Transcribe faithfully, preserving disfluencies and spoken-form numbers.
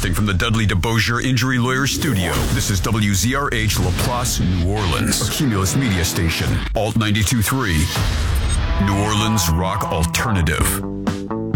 Broadcasting from the Dudley DeBosier Injury Lawyer Studio, this is W Z R H LaPlace, New Orleans, a Cumulus media station, Alt ninety-two point three, New Orleans Rock Alternative.